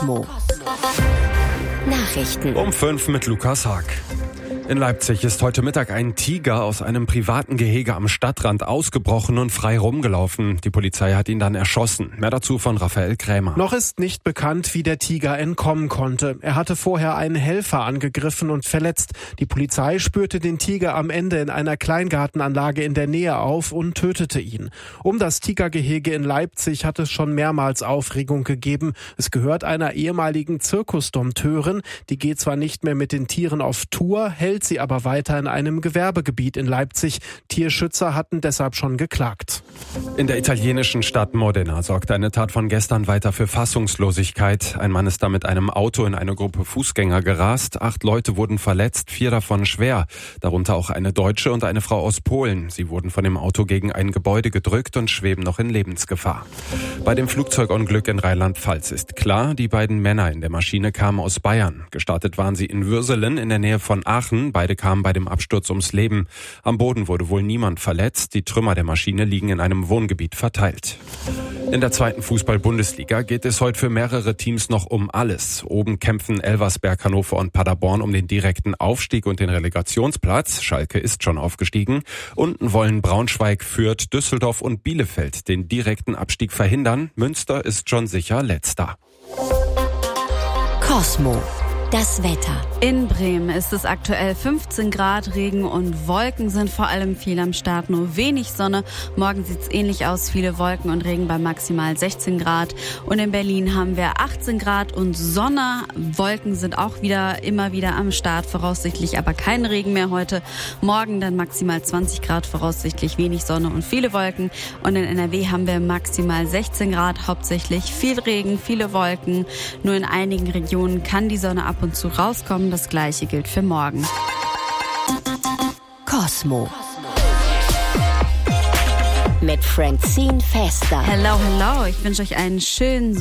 Cosmo. Nachrichten. Um 5 mit Lukas Haag. In Leipzig ist heute Mittag ein Tiger aus einem privaten Gehege am Stadtrand ausgebrochen und frei rumgelaufen. Die Polizei hat ihn dann erschossen. Mehr dazu von Raphael Krämer. Noch ist nicht bekannt, wie der Tiger entkommen konnte. Er hatte vorher einen Helfer angegriffen und verletzt. Die Polizei spürte den Tiger am Ende in einer Kleingartenanlage in der Nähe auf und tötete ihn. Um das Tigergehege in Leipzig hat es schon mehrmals Aufregung gegeben. Es gehört einer ehemaligen Zirkusdompteurin. Die geht zwar nicht mehr mit den Tieren auf Tour, hält sie aber weiter in einem Gewerbegebiet in Leipzig. Tierschützer hatten deshalb schon geklagt. In der italienischen Stadt Modena sorgte eine Tat von gestern weiter für Fassungslosigkeit. Ein Mann ist da mit einem Auto in eine Gruppe Fußgänger gerast. 8 Leute wurden verletzt, 4 davon schwer. Darunter auch eine Deutsche und eine Frau aus Polen. Sie wurden von dem Auto gegen ein Gebäude gedrückt und schweben noch in Lebensgefahr. Bei dem Flugzeugunglück in Rheinland-Pfalz ist klar, die beiden Männer in der Maschine kamen aus Bayern. Gestartet waren sie in Würselen in der Nähe von Aachen. Beide kamen bei dem Absturz ums Leben. Am Boden wurde wohl niemand verletzt. Die Trümmer der Maschine liegen in einem Wohngebiet verteilt. In der 2. Fußball-Bundesliga geht es heute für mehrere Teams noch um alles. Oben kämpfen Elversberg, Hannover und Paderborn um den direkten Aufstieg und den Relegationsplatz. Schalke ist schon aufgestiegen. Unten wollen Braunschweig, Fürth, Düsseldorf und Bielefeld den direkten Abstieg verhindern. Münster ist schon sicher Letzter. Cosmo. Das Wetter. In Bremen ist es aktuell 15 Grad, Regen und Wolken sind vor allem viel am Start, nur wenig Sonne. Morgen sieht es ähnlich aus, viele Wolken und Regen bei maximal 16 Grad. Und in Berlin haben wir 18 Grad und Sonne. Wolken sind auch immer wieder am Start, voraussichtlich aber kein Regen mehr heute. Morgen dann maximal 20 Grad, voraussichtlich wenig Sonne und viele Wolken. Und in NRW haben wir maximal 16 Grad, hauptsächlich viel Regen, viele Wolken. Nur in einigen Regionen kann die Sonne ab und zu rauskommen. Das Gleiche gilt für morgen. Cosmo. Mit Francine Fester. Hello, hello. Ich wünsche euch einen schönen